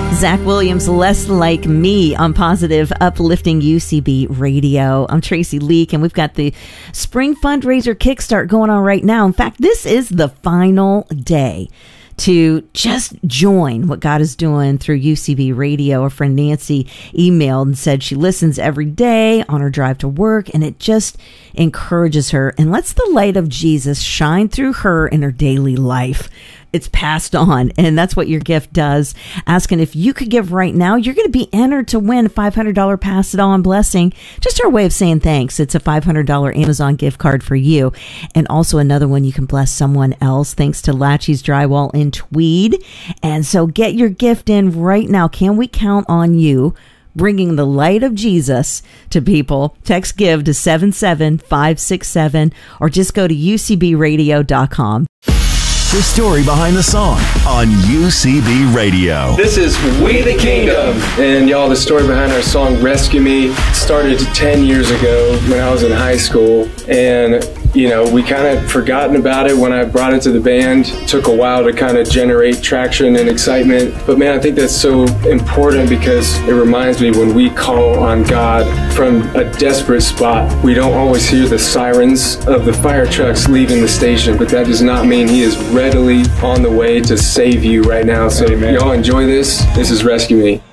Zach Williams, Less Like Me on Positive Uplifting UCB Radio. I'm Tracy Leak, and we've got the Spring Fundraiser Kickstart going on right now. In fact, this is the final day to just join what God is doing through UCB Radio. Our friend Nancy emailed and said she listens every day on her drive to work, and it just encourages her and lets the light of Jesus shine through her in her daily life. It's passed on, and that's what your gift does. Asking if you could give right now, you're going to be entered to win a $500 Pass It On blessing. Just our way of saying thanks. It's a $500 Amazon gift card for you, and also another one you can bless someone else thanks to Latchy's Drywall in Tweed. And so get your gift in right now. Can we count on you bringing the light of Jesus to people? Text GIVE to 77567 or just go to ucbradio.com. The story behind the song on UCB Radio. This is We the Kingdom. And y'all, the story behind our song Rescue Me started 10 years ago when I was in high school. And, you know, we kind of forgotten about it when I brought it to the band. It took a while to kind of generate traction and excitement. But man, I think that's so important because it reminds me when we call on God from a desperate spot, we don't always hear the sirens of the fire trucks leaving the station. But that does not mean He is readily on the way to save you right now. So y'all enjoy this. This is Rescue Me.